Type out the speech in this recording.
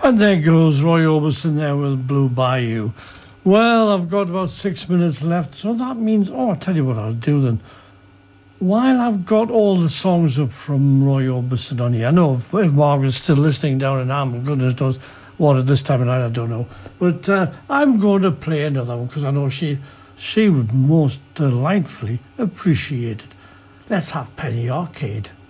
And there goes Roy Orbison there with Blue Bayou. Well, I've got about 6 minutes left, so that means, I'll tell you what I'll do then. While I've got all the songs up from Roy Orbison on here, I know if Margaret's still listening down in Hamble, goodness knows what at this time of night, I don't know. But I'm going to play another one because I know she would most delightfully appreciate it. Let's have Penny Arcade.